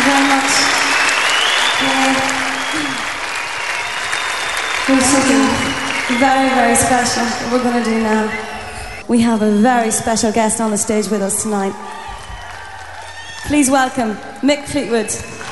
very much. There's something very, very special that we're going to do now. We have a very special guest on the stage with us tonight. Please welcome Mick Fleetwood.